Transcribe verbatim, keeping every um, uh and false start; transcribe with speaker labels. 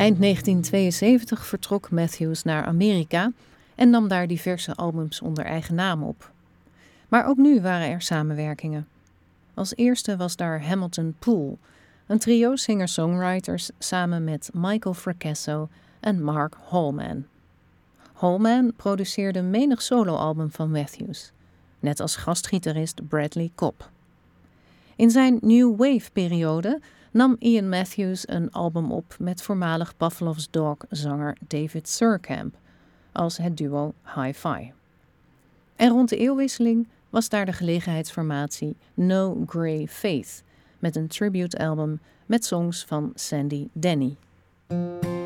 Speaker 1: Eind negentien tweeënzeventig vertrok Matthews naar Amerika en nam daar diverse albums onder eigen naam op. Maar ook nu waren er samenwerkingen. Als eerste was daar Hamilton Poole, een trio singer-songwriters samen met Michael Fracasso en Mark Hallman. Hallman produceerde menig soloalbum van Matthews, net als gastgitarist Bradley Cobb. In zijn New Wave-periode nam Ian Matthews een album op met voormalig Pavlov's Dog-zanger David Surkamp als het duo Hi-Fi. En rond de eeuwwisseling was daar de gelegenheidsformatie No Grey Faith met een tribute-album met songs van Sandy Denny.